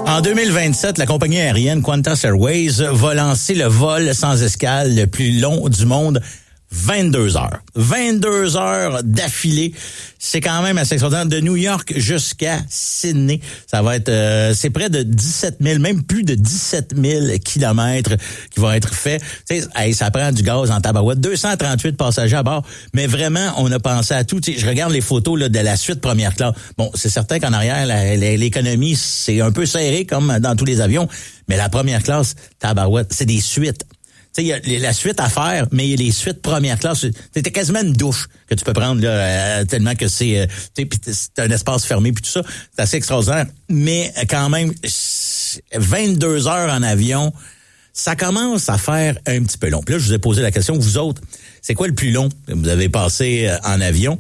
En 2027, la compagnie aérienne Qantas Airways va lancer le vol sans escale le plus long du monde. 22 heures. 22 heures d'affilée. C'est quand même assez extraordinaire. De New York jusqu'à Sydney. Ça va être, c'est près de 17 000, même plus de 17 000 kilomètres qui vont être faits. Tu sais, hey, ça prend du gaz en tabarouette. 238 passagers à bord. Mais vraiment, on a pensé à tout. Tu sais, je regarde les photos là, de la suite première classe. Bon, c'est certain qu'en arrière, l'économie, c'est un peu serré comme dans tous les avions. Mais la première classe, tabarouette, c'est des suites. Tu sais, il y a la suite à faire, mais il y a les suites première classe. C'était quasiment une douche que tu peux prendre là, tellement que c'est un espace fermé puis tout ça. C'est assez extraordinaire. Mais quand même, 22 heures en avion, ça commence à faire un petit peu long. Puis là, je vous ai posé la question, vous autres, c'est quoi le plus long que vous avez passé en avion?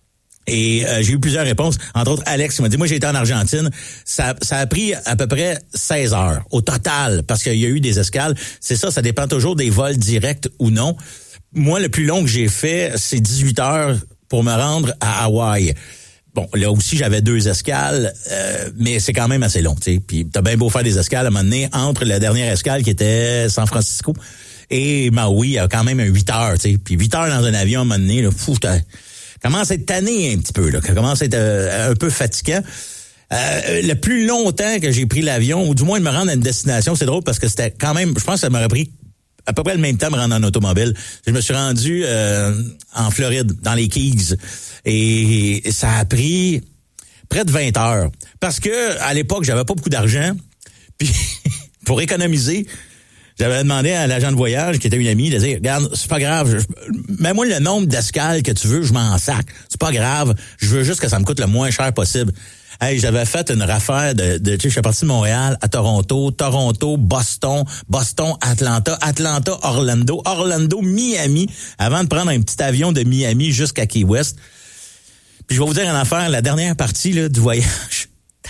Et j'ai eu plusieurs réponses. Entre autres, Alex m'a dit, moi j'ai été en Argentine. Ça a pris à peu près 16 heures au total, parce qu'il y a eu des escales. C'est ça dépend toujours des vols directs ou non. Moi, le plus long que j'ai fait, c'est 18 heures pour me rendre à Hawaï. Bon, là aussi, j'avais 2 escales, mais c'est quand même assez long, tu sais. Puis t'as bien beau faire des escales, à un moment donné, entre la dernière escale qui était San Francisco et Maui, il y a quand même un 8 heures, tu sais. Puis 8 heures dans un avion, à un moment donné, là, commence à être tanné un petit peu, là. Commence à être un peu fatigant. Le plus longtemps que j'ai pris l'avion, ou du moins de me rendre à une destination, c'est drôle parce que c'était quand même, je pense que ça m'aurait pris à peu près le même temps de me rendre en automobile. Je me suis rendu en Floride, dans les Keys, et ça a pris près de 20 heures. Parce que à l'époque, j'avais pas beaucoup d'argent, puis pour économiser, j'avais demandé à l'agent de voyage, qui était une amie, de dire, regarde, c'est pas grave, mets-moi le nombre d'escales que tu veux, je m'en sac. C'est pas grave, je veux juste que ça me coûte le moins cher possible. Hey, j'avais fait une raffaire tu sais, je suis parti de Montréal à Toronto, Boston, Atlanta, Orlando, Miami, avant de prendre un petit avion de Miami jusqu'à Key West. Puis je vais vous dire une affaire, la dernière partie là, du voyage,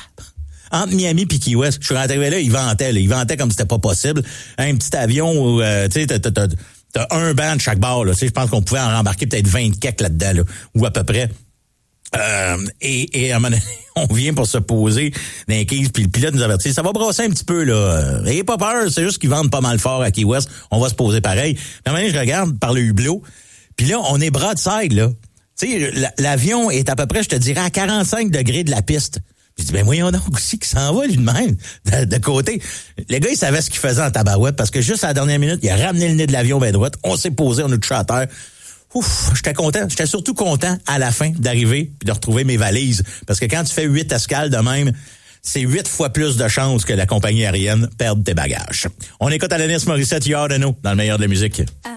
entre Miami et Key West, je suis arrivé là, il ventait comme c'était pas possible. Un petit avion où, tu sais, t'as un banc de chaque bord, là. Tu sais, je pense qu'on pouvait en rembarquer peut-être 20 keks là-dedans, là, ou à peu près. Et à un moment donné, on vient pour se poser dans les Keys, puis le pilote nous avertit, ça va brasser un petit peu, là. Ayez pas peur, c'est juste qu'ils vendent pas mal fort à Key West. On va se poser pareil. Puis à un moment donné, je regarde par le hublot, puis là, on est broadside, là. Tu sais, l'avion est à peu près, je te dirais, à 45 degrés de la piste. J'ai dit, ben voyons donc aussi qu'il s'en va lui-même de côté. Le gars, il savait ce qu'il faisait en tabarouette parce que juste à la dernière minute, il a ramené le nez de l'avion ben droite. On s'est posé, on a touché à terre. Ouf, j'étais content. J'étais surtout content à la fin d'arriver puis de retrouver mes valises. Parce que quand tu fais 8 escales de même, c'est 8 fois plus de chances que la compagnie aérienne perde tes bagages. On écoute Alanis Morissette, You Oughta Know, dans le meilleur de la musique.